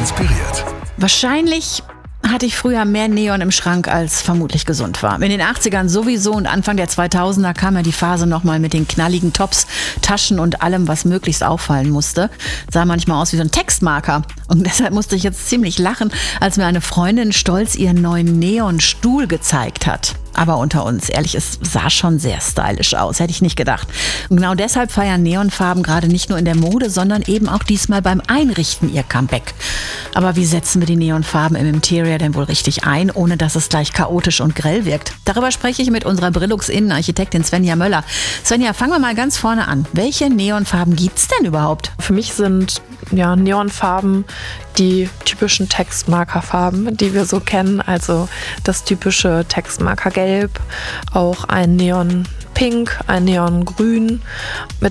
inspiriert. Wahrscheinlich hatte ich früher mehr Neon im Schrank, als vermutlich gesund war. In den 80ern sowieso und Anfang der 2000er kam ja die Phase nochmal mit den knalligen Tops, Taschen und allem, was möglichst auffallen musste. Sah manchmal aus wie so ein Textmarker. Und deshalb musste ich jetzt ziemlich lachen, als mir eine Freundin stolz ihren neuen Neonstuhl gezeigt hat. Aber unter uns, ehrlich, es sah schon sehr stylisch aus, hätte ich nicht gedacht. Und genau deshalb feiern Neonfarben gerade nicht nur in der Mode, sondern eben auch diesmal beim Einrichten ihr Comeback. Aber wie setzen wir die Neonfarben im Interior denn wohl richtig ein, ohne dass es gleich chaotisch und grell wirkt? Darüber spreche ich mit unserer Brillux-Innenarchitektin Svenja Möller. Svenja, fangen wir mal ganz vorne an. Welche Neonfarben gibt's denn überhaupt? Für mich sind Neonfarben die typischen Textmarkerfarben, die wir so kennen. Also das typische Textmarkergelb, auch ein Neonpink, ein Neongrün mit